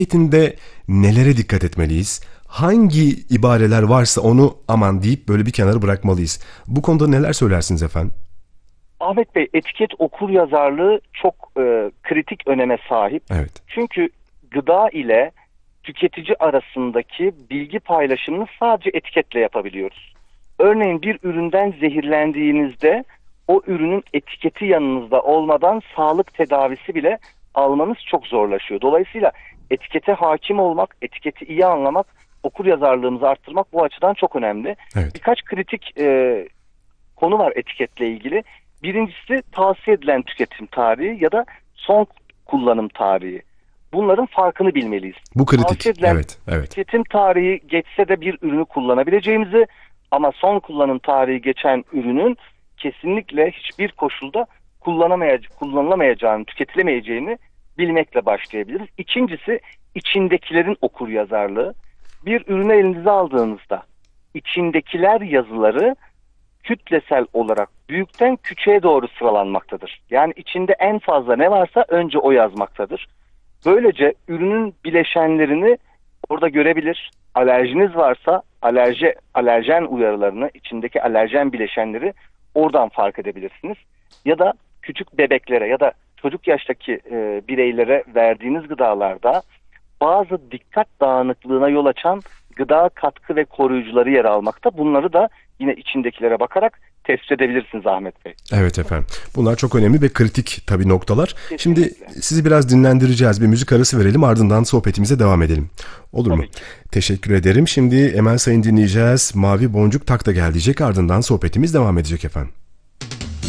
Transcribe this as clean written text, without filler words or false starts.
Etiketinde nelere dikkat etmeliyiz? Hangi ibareler varsa onu aman deyip böyle bir kenara bırakmalıyız. Bu konuda neler söylersiniz efendim? Ahmet Bey, etiket okuryazarlığı çok kritik öneme sahip. Evet. Çünkü gıda ile tüketici arasındaki bilgi paylaşımını sadece etiketle yapabiliyoruz. Örneğin bir üründen zehirlendiğinizde o ürünün etiketi yanınızda olmadan sağlık tedavisi bile almanız çok zorlaşıyor. Dolayısıyla etikete hakim olmak, etiketi iyi anlamak, okuryazarlığımızı arttırmak bu açıdan çok önemli. Evet. Birkaç kritik konu var etiketle ilgili. Birincisi tavsiye edilen tüketim tarihi ya da son kullanım tarihi. Bunların farkını bilmeliyiz. Bu kritik. Tavsiye edilen Evet. tüketim tarihi geçse de bir ürünü kullanabileceğimizi ama son kullanım tarihi geçen ürünün kesinlikle hiçbir koşulda kullanılamayacağını, tüketilemeyeceğini bilmekle başlayabiliriz. İkincisi içindekilerin okuryazarlığı. Bir ürünü elinize aldığınızda içindekiler yazıları kütlesel olarak büyükten küçüğe doğru sıralanmaktadır. Yani içinde en fazla ne varsa önce o yazmaktadır. Böylece ürünün bileşenlerini orada görebilir. Alerjiniz varsa alerjen uyarılarını, içindeki alerjen bileşenleri oradan fark edebilirsiniz. Ya da küçük bebeklere ya da çocuk yaştaki bireylere verdiğiniz gıdalarda bazı dikkat dağınıklığına yol açan gıda katkı ve koruyucuları yer almakta. Bunları da yine içindekilere bakarak tespit edebilirsiniz Ahmet Bey. Evet efendim. Bunlar çok önemli ve kritik tabii noktalar. Kesinlikle. Şimdi sizi biraz dinlendireceğiz. Bir müzik arası verelim, ardından sohbetimize devam edelim. Olur mu? Tabii ki. Teşekkür ederim. Şimdi Emel Sayın dinleyeceğiz. Mavi Boncuk Tak da Gel diyecek. Ardından sohbetimiz devam edecek efendim.